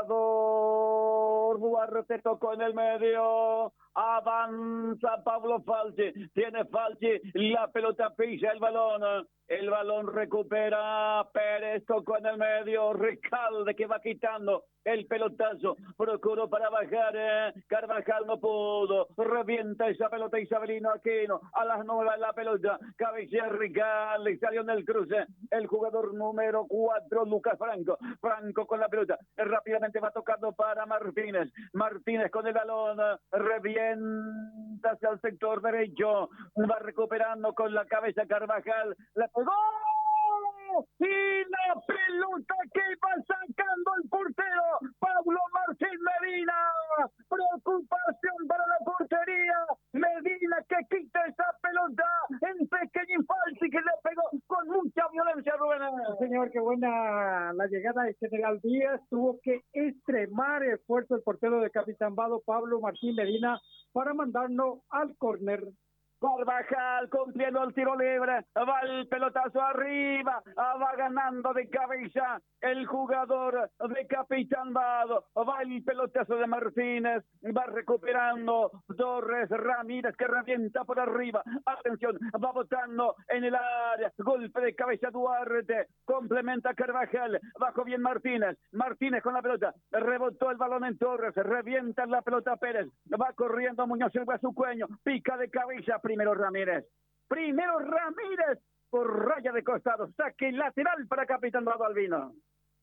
Speaker 1: jugador Duarte tocó en el medio, avanza Pablo Falchi, tiene Falchi, la pelota pisa el balón, el balón recupera Pérez, tocó en el medio, Recalde que va quitando el pelotazo, procuró para bajar, eh. Carvajal no pudo, revienta esa pelota Isabelino Aquino, a las nueve la pelota, cabecea Recalde, salió en el cruce, el jugador número cuatro, Lucas Franco, Franco con la pelota, rápidamente va tocando para Martínez, Martínez con el balón, revienta hacia el sector derecho, va recuperando con la cabeza Carvajal, la pegó, y la pelota que va sacando el portero Pablo Martín Medina, preocupación para la portería, Medina que quita esa pelota en pequeño falso y que le pegó con mucha violencia, Rubén.
Speaker 2: Señor, qué buena la llegada de General Díaz, tuvo que extremar el esfuerzo el portero de Capitán Vado, Pablo Martín Medina, para mandarlo al córner.
Speaker 1: Carvajal cumpliendo el tiro libre, va el pelotazo arriba, va ganando de cabeza el jugador de Capitán Vado, va el pelotazo de Martínez, va recuperando Torres Ramírez que revienta por arriba, atención, va botando en el área, golpe de cabeza Duarte, complementa Carvajal, bajo bien Martínez, Martínez con la pelota, rebotó el balón en Torres, revienta la pelota Pérez, va corriendo Muñoz Silva a su cuello, pica de cabeza, primero Ramírez, primero Ramírez por raya de costado, saque lateral para Capitán Vado Albino.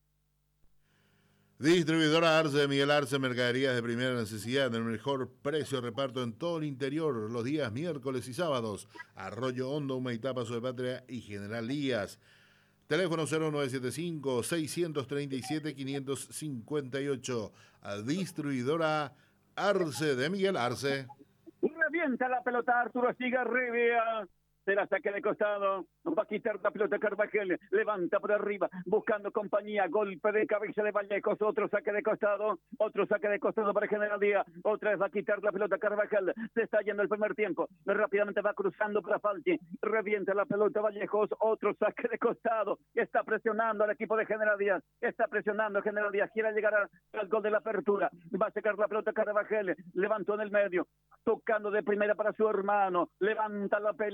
Speaker 3: Distribuidora Arce, Miguel Arce, mercaderías de primera necesidad, el mejor precio de reparto en todo el interior, los días miércoles y sábados. Arroyo Hondo, Humaitá, Paso de Patria y General Díaz. Teléfono cero nueve siete cinco, seis tres siete, cinco cinco ocho. Distribuidora Arce de Miguel Arce.
Speaker 1: Revienta la pelota Arturo Estigarribia. Se la saque de costado, va a quitar la pelota Carvajal, levanta por arriba, buscando compañía, golpe de cabeza de Vallejos, otro saque de costado, otro saque de costado para General Díaz, otra vez va a quitar la pelota Carvajal, se está yendo el primer tiempo, rápidamente va cruzando para Falti, revienta la pelota Vallejos, otro saque de costado, está presionando al equipo de General Díaz, está presionando General Díaz, quiere llegar al gol de la apertura, va a sacar la pelota Carvajal, levantó en el medio, tocando de primera para su hermano, levanta la pelota,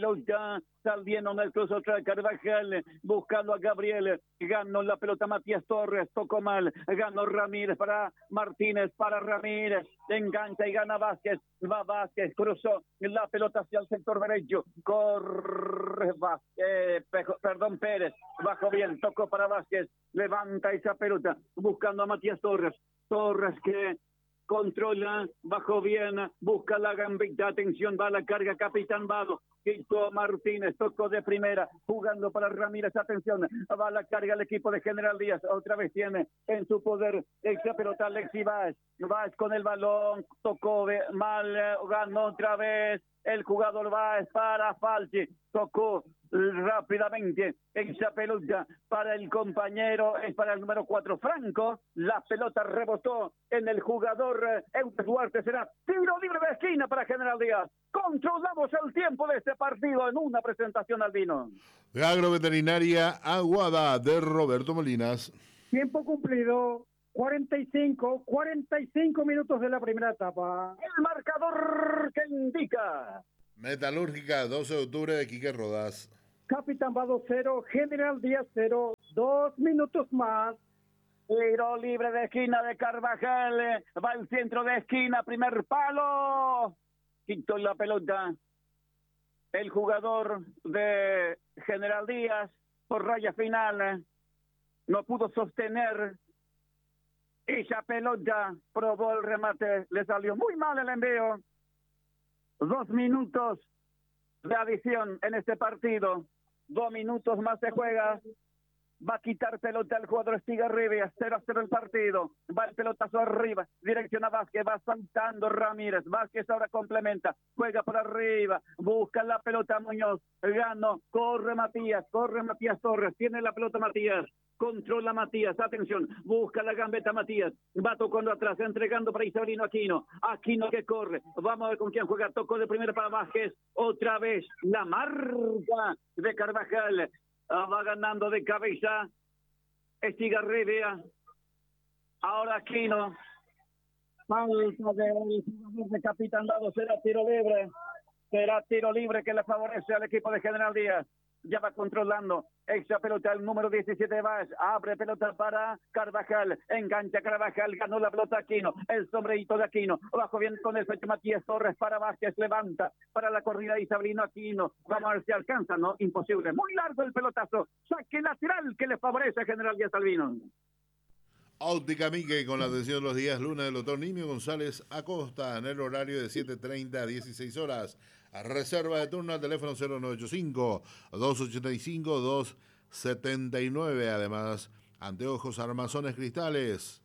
Speaker 1: va saliendo en el cruce otra Carvajal, buscando a Gabriel, ganó la pelota Matías Torres, tocó mal, ganó Ramírez para Martínez, para Ramírez, engancha y gana Vázquez, va Vázquez, cruzó la pelota hacia el sector derecho, corre Vázquez, eh, perdón Pérez, bajó bien, tocó para Vázquez, levanta esa pelota, buscando a Matías Torres, Torres que controla, bajó bien, busca la gambita, atención, va la carga Capitán Vado, quitó Martínez, tocó de primera, jugando para Ramírez, atención, va la carga el equipo de General Díaz, otra vez tiene en su poder esa pelota Alexi Báez, Báez con el balón, tocó de, mal, ganó otra vez, el jugador Báez para Falchi, tocó rápidamente esa pelota para el compañero, es para el número cuatro Franco, la pelota rebotó en el jugador Eudes Duarte, será tiro libre de esquina para General Díaz. Controlamos el tiempo de este partido en una presentación al vino.
Speaker 3: Agroveterinaria Aguada de Roberto Molinas.
Speaker 2: Tiempo cumplido, cuarenta y cinco, cuarenta y cinco minutos de la primera etapa.
Speaker 1: El marcador que indica.
Speaker 3: Metalúrgica, doce de octubre de Quique Rodas.
Speaker 2: Capitán Vado cero, General Díaz cero, dos minutos más.
Speaker 1: Tiro libre de esquina de Carvajal, va el centro de esquina, primer palo, quitó la pelota el jugador de General Díaz por raya final, no pudo sostener esa pelota, probó el remate, le salió muy mal el envío. Dos minutos de adición en este partido, dos minutos más se juega. Va a quitar pelota el jugador Estigarribia, cero a cero el partido, va el pelotazo arriba, dirección a Vázquez, va saltando Ramírez, Vázquez ahora complementa, juega por arriba, busca la pelota Muñoz, ganó, corre Matías, corre Matías Torres, tiene la pelota Matías, controla Matías, atención, busca la gambeta Matías, va tocando atrás, entregando para Isabelino Aquino, Aquino que corre, vamos a ver con quién juega, tocó de primera para Vázquez, otra vez la marca de Carvajal, va ganando de cabeza Estigarribia, ahora Aquino, falta de, de Capitán Dado, será tiro libre, será tiro libre que le favorece al equipo de General Díaz. Ya va controlando esa pelota el número diecisiete Báez, abre pelota para Carvajal, engancha Carvajal, ganó la pelota Aquino, el sombrerito de Aquino, bajo bien con el pecho Matías Torres para Vázquez, levanta para la corrida de Isabelino Aquino, vamos a ver si alcanza, no, imposible, muy largo el pelotazo, saque lateral que le favorece a General Díaz Albino.
Speaker 3: Óptica Mickey con la atención los días lunes del doctor Nimio González Acosta en el horario de siete treinta a dieciséis horas. Reserva de turno al teléfono cero nueve ocho cinco, dos ochenta y cinco, dos setenta y nueve. Además, anteojos armazones cristales.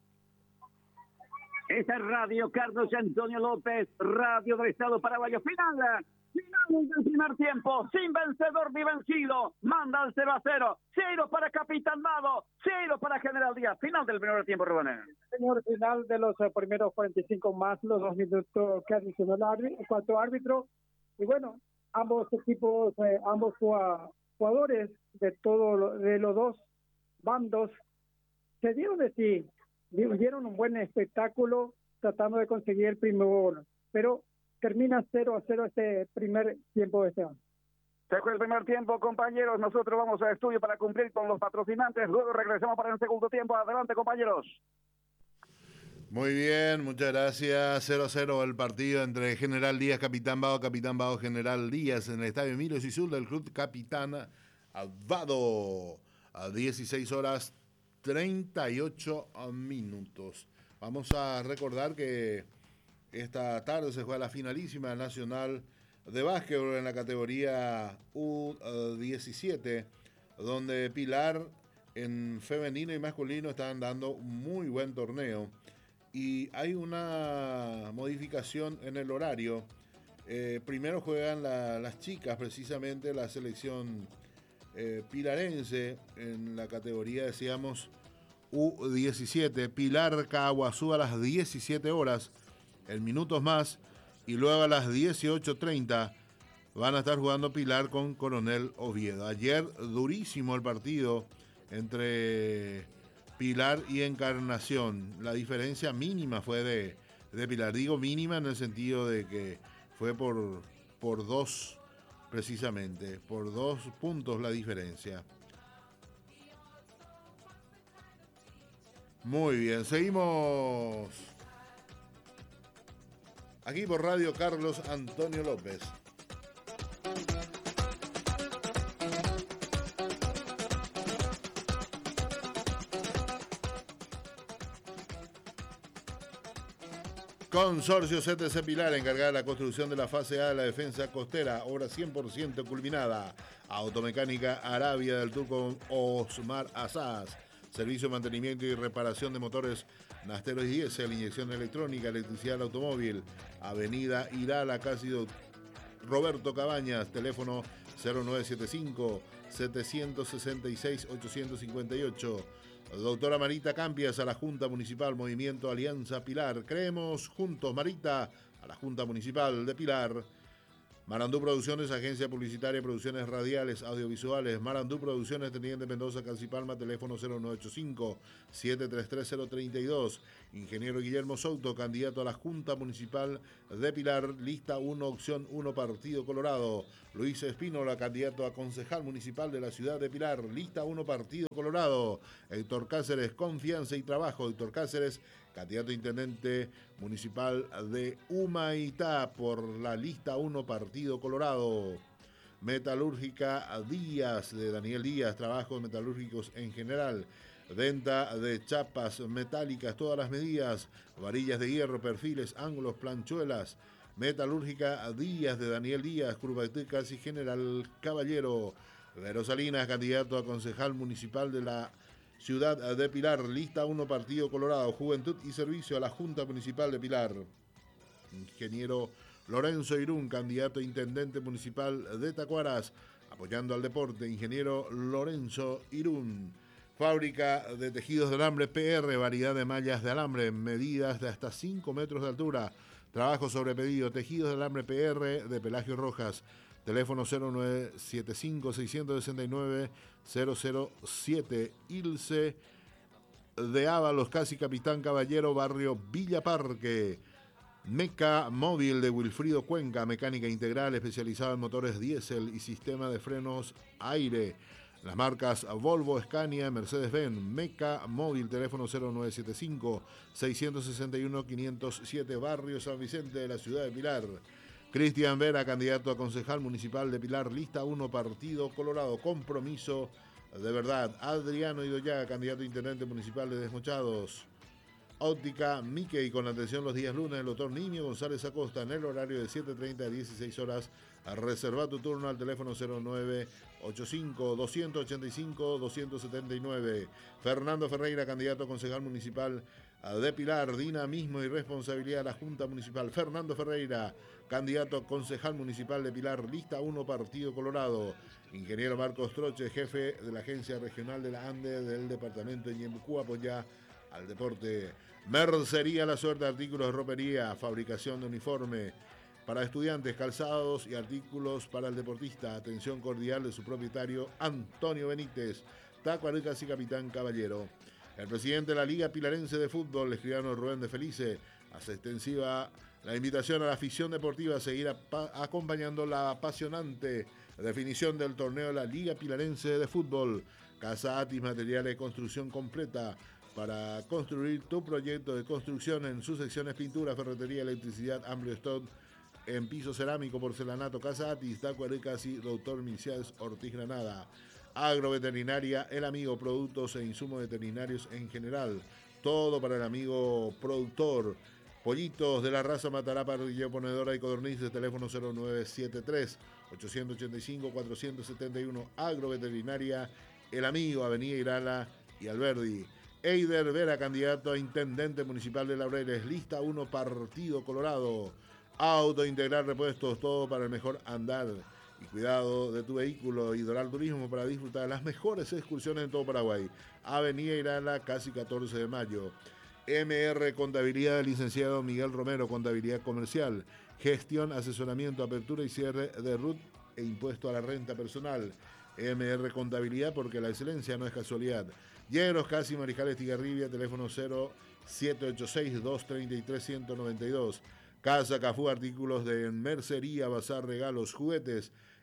Speaker 1: Esa es Radio Carlos Antonio López, Radio del Estado Paraguayo. Final, final del primer tiempo, sin vencedor ni vencido. Manda al cero a cero. Cero para Capitán Vado, cero para General Díaz. Final del primer tiempo, Rubén.
Speaker 2: Señor, final de los uh, primeros cuarenta y cinco más los dos minutos que adicionó el árbitro, cuatro árbitros. Y bueno, ambos equipos, eh, ambos jugadores de todo de los dos bandos se dieron de sí, dieron un buen espectáculo tratando de conseguir el primer gol, pero termina cero a cero este primer tiempo de este año.
Speaker 1: Se fue el primer tiempo, compañeros. Nosotros vamos al estudio para cumplir con los patrocinantes. Luego regresamos para el segundo tiempo. Adelante, compañeros.
Speaker 3: Muy bien, muchas gracias. cero a cero el partido entre General Díaz, Capitán Vado, Capitán Vado, General Díaz en el estadio Emilio Sisul del Club Capitán Vado. A dieciséis horas treinta y ocho minutos. Vamos a recordar que esta tarde se juega la finalísima nacional de básquetbol en la categoría U diecisiete, donde Pilar en femenino y masculino están dando un muy buen torneo. Y hay una modificación en el horario. Eh, primero juegan la, las chicas, precisamente la selección eh, pilarense en la categoría, decíamos, U diecisiete. Pilar Caguazú a las diecisiete horas, en minutos más. Y luego a las dieciocho treinta van a estar jugando Pilar con Coronel Oviedo. Ayer durísimo el partido entre Pilar y Encarnación. La diferencia mínima fue de, de Pilar. Digo mínima en el sentido de que fue por, por dos precisamente, por dos puntos la diferencia. Muy bien, seguimos aquí por Radio Carlos Antonio López. Consorcio C T C Pilar, encargada de la construcción de la fase A de la defensa costera, obra cien por ciento culminada. Automecánica Arabia del Turco Osmar Azaz. Servicio de mantenimiento y reparación de motores nasteros y diésel, inyección electrónica, electricidad del automóvil. Avenida Irala, casi Roberto Cabañas, teléfono cero nueve siete cinco, siete seis seis, ocho cinco ocho. Doctora Marita Campias, a la Junta Municipal Movimiento Alianza Pilar. Creemos juntos, Marita, a la Junta Municipal de Pilar. Marandú Producciones, agencia publicitaria, producciones radiales, audiovisuales. Marandú Producciones, Teniente Mendoza, Calcipalma, teléfono cero nueve ocho cinco, siete tres tres cero tres dos. Ingeniero Guillermo Souto, candidato a la Junta Municipal de Pilar, lista uno, opción uno, Partido Colorado. Luis Espínola, candidato a concejal municipal de la ciudad de Pilar, lista uno, Partido Colorado. Héctor Cáceres, Confianza y Trabajo. Héctor Cáceres, candidato a intendente municipal de Humaitá por la lista uno, Partido Colorado. Metalúrgica Díaz, de Daniel Díaz, trabajos metalúrgicos en general. Venta de chapas metálicas, todas las medidas, varillas de hierro, perfiles, ángulos, planchuelas. Metalúrgica Díaz, de Daniel Díaz, curvatecas y General Caballero. Vero Salinas, candidato a concejal municipal de la ciudad de Pilar, lista uno, Partido Colorado. Juventud y Servicio a la Junta Municipal de Pilar. Ingeniero Lorenzo Irún, candidato a intendente municipal de Tacuaras, apoyando al deporte. Ingeniero Lorenzo Irún. Fábrica de tejidos de alambre P R, variedad de mallas de alambre, medidas de hasta cinco metros de altura. Trabajo sobre pedido, tejidos de alambre P R de Pelagio Rojas. Teléfono cero nueve siete cinco, seis seis nueve, cero cero siete. Ilse de Ábalos, casi Capitán Caballero, barrio Villa Parque. Meca Móvil de Wilfrido Cuenca, mecánica integral especializada en motores diésel y sistema de frenos aire. Las marcas Volvo, Scania, Mercedes-Benz. Meca Móvil, teléfono cero nueve siete cinco, seis seis uno, cinco cero siete, barrio San Vicente de la ciudad de Pilar. Cristian Vera, candidato a concejal municipal de Pilar, lista uno, Partido Colorado, compromiso de verdad. Adriano Idoyaga, candidato a intendente municipal de Desmochados. Óptica Mickey, con atención los días lunes, el doctor Niño González Acosta, en el horario de siete treinta a dieciséis horas. Reserva tu turno al teléfono cero nueve ocho cinco, dos ocho cinco, dos siete nueve. Fernando Ferreira, candidato a concejal municipal de Pilar, dinamismo y responsabilidad a la Junta Municipal. Fernando Ferreira, candidato a concejal municipal de Pilar, lista uno, Partido Colorado. Ingeniero Marcos Troche, jefe de la Agencia Regional de la ANDE del departamento de Ñembucú, apoya al deporte. Mercería La Suerte, artículos de ropería, fabricación de uniforme para estudiantes, calzados y artículos para el deportista. Atención cordial de su propietario Antonio Benítez, Tacuarecas y Capitán Caballero. El presidente de la Liga Pilarense de Fútbol, el escribano Rubén de Felice, hace extensiva la invitación a la afición deportiva a seguir acompañando la apasionante definición del torneo de la Liga Pilarense de Fútbol. Casa Atis, materiales de construcción completa para construir tu proyecto de construcción en sus secciones pintura, ferretería, electricidad, amplio stock en piso cerámico, porcelanato. Casa Atis, Tacuarecas y Doctor Milciades Ortiz Granada. Agroveterinaria El Amigo, productos e insumos veterinarios en general. Todo para el amigo productor. Pollitos de la raza Matará, parrilla ponedora y codornices. Teléfono cero nueve siete tres, ocho ocho cinco, cuatro siete uno. Agroveterinaria El Amigo, Avenida Irala y Alberdi. Eider Vera, candidato a intendente municipal de Laureles, lista uno, Partido Colorado. Auto Integral Repuestos, todo para el mejor andar y cuidado de tu vehículo. Y Doral Turismo, para disfrutar de las mejores excursiones en todo Paraguay. Avenida Irala, casi catorce de mayo. M R Contabilidad, del licenciado Miguel Romero, contabilidad comercial, gestión, asesoramiento, apertura y cierre de R U T e impuesto a la renta personal. M R Contabilidad, porque la excelencia no es casualidad. Lleros, casi Mariscal Estigarribia, teléfono cero siete ocho seis, dos tres tres, uno cero nueve dos. Casa Cafú, artículos de mercería, bazar, regalos, juguetes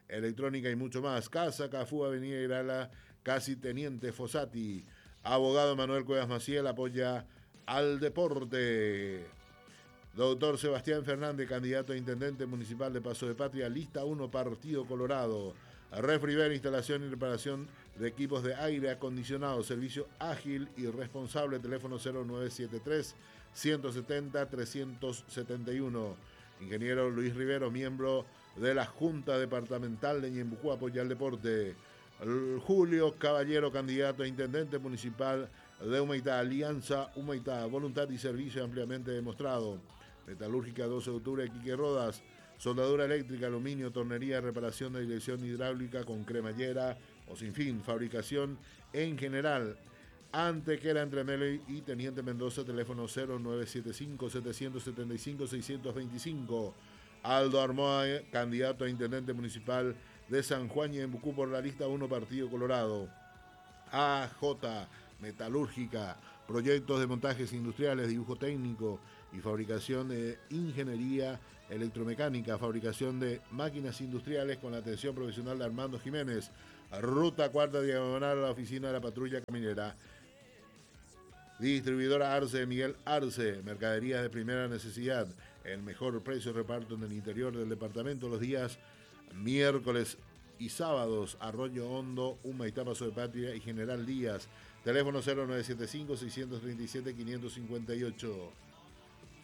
Speaker 3: electrónica y mucho más. Casa Cafú, Avenida Irala, casi Teniente Fossati. Abogado Manuel Cuevas Maciel apoya al deporte. Doctor Sebastián Fernández, candidato a intendente municipal de Paso de Patria, lista uno, Partido Colorado. Refriver, instalación y reparación de equipos de aire acondicionado, servicio ágil y responsable, teléfono cero nueve siete tres, uno siete cero, tres siete uno. Ingeniero Luis Rivero, miembro de la Junta Departamental de Ñembucú, apoya al deporte. Julio Caballero, candidato a intendente municipal de Humaitá, Alianza Humaitá, voluntad y servicio ampliamente demostrado. Metalúrgica doce de octubre, Quique Rodas, soldadura eléctrica, aluminio, tornería, reparación de dirección hidráulica con cremallera o sin fin, fabricación en general. Antequera entre Melo y Teniente Mendoza, teléfono cero nueve siete cinco, siete siete cinco, seis dos cinco. Aldo Armoa, candidato a intendente municipal de San Juan y Ñembucú por la lista uno, Partido Colorado. A J, metalúrgica, proyectos de montajes industriales, dibujo técnico y fabricación de ingeniería electromecánica, fabricación de máquinas industriales con la atención profesional de Armando Jiménez. Ruta cuarta diagonal a la oficina de la patrulla caminera. Distribuidora Arce, Miguel Arce, mercaderías de primera necesidad, el mejor precio de reparto en el interior del departamento los días miércoles y sábados. Arroyo Hondo, Humaitá, Paso de Patria y General Díaz. Teléfono cero nueve siete cinco, seis tres siete, cinco cinco ocho.